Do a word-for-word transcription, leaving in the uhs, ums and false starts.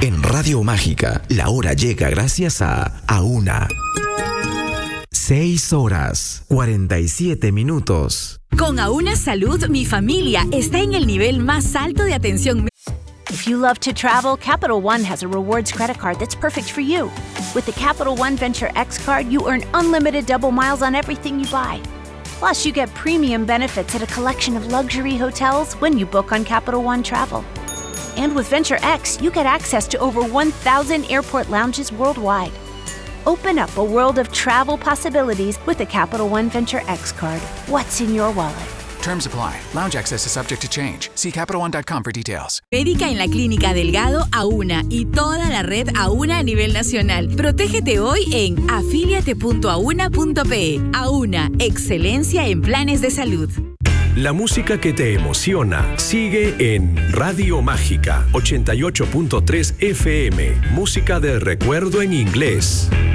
En Radio Mágica, la hora llega gracias a Auna. Seis horas, cuarenta y siete minutos. Con Auna Salud, mi familia está en el nivel más alto de atención. If you love to travel, Capital One has a rewards credit card that's perfect for you. With the Capital One Venture X card, you earn unlimited double miles on everything you buy. Plus, you get premium benefits at a collection of luxury hotels when you book on Capital One Travel. And with Venture X, you get access to over one thousand airport lounges worldwide. Open up a world of travel possibilities with the Capital One Venture X card. What's in your wallet? Terms apply. Lounge access is subject to change. See Capital One dot com for details. Médica en la Clínica Delgado, Auna y toda la red Auna a nivel nacional. Protégete hoy en afíliate punto auna punto pe. Auna, excelencia en planes de salud. La música que te emociona sigue en Radio Mágica ochenta y ocho punto tres F M. Música de recuerdo en inglés.